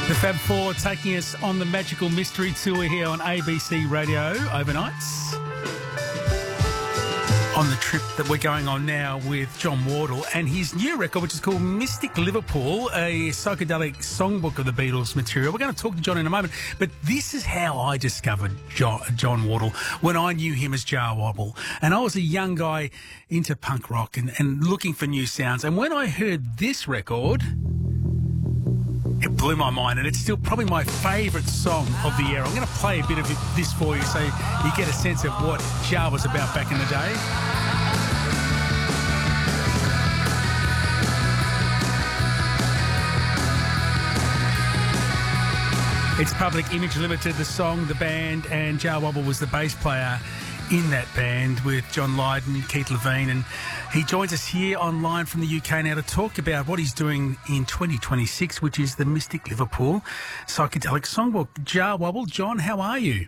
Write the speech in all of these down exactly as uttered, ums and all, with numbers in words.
The Fab Four taking us on the magical mystery tour here on A B C Radio overnights. On the trip that we're going on now with John Wardle and his new record, which is called Mystic Liverpool, a psychedelic songbook of the Beatles material. We're going to talk to John in a moment, but this is how I discovered John, John Wardle when I knew him as Jah Wobble. And I was a young guy into punk rock and, and looking for new sounds. And when I heard this record, it blew my mind, and it's still probably my favourite song of the era. I'm going to play a bit of this for you so you get a sense of what Jah was about back in the day. It's Public Image Limited, the song, the band, and Jah Wobble was the bass player in that band with John Lydon, Keith Levine, and he joins us here online from the U K now to talk about what he's doing in twenty twenty-six, which is the Mystic Liverpool psychedelic songbook. Jah Wobble, John, how are you?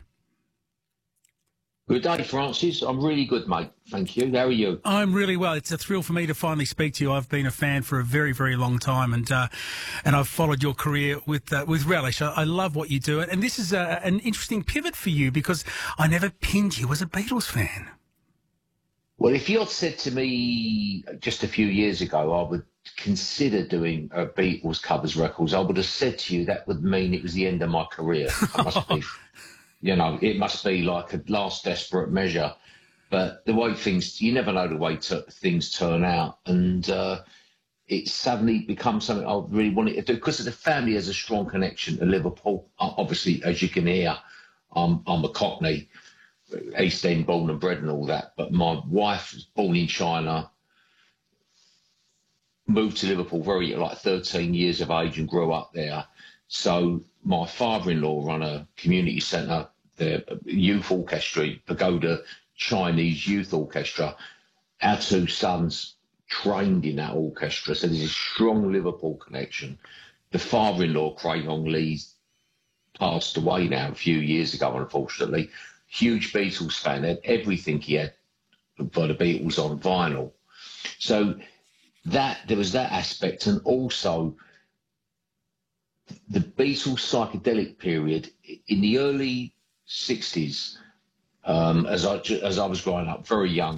Good day, Francis. I'm really good, mate. Thank you. How are you? I'm really well. It's a thrill for me to finally speak to you. I've been a fan for a very, very long time, and uh, and I've followed your career with uh, with relish. I, I love what you do, and this is a, an interesting pivot for you because I never pinned you as a Beatles fan. Well, if you had said to me just a few years ago I would consider doing a Beatles covers records, I would have said to you that would mean it was the end of my career. I must be. You know, it must be like a last desperate measure. But the way things, you never know the way t- things turn out. And uh, it suddenly becomes something I really wanted to do because the family has a strong connection to Liverpool. Obviously, as you can hear, I'm, I'm a Cockney, East End born and bred and all that. But my wife was born in China, moved to Liverpool very like thirteen years of age and grew up there. So my father-in-law run a community centre, the youth orchestra, Pagoda Chinese Youth Orchestra. Our two sons trained in that orchestra, so there's a strong Liverpool connection. The father-in-law, Craig Hong Lee, passed away now a few years ago, unfortunately. Huge Beatles fan, had everything he had for the Beatles on vinyl. So that there was that aspect, and also the Beatles psychedelic period in the early sixties, um, as I as I was growing up, very young,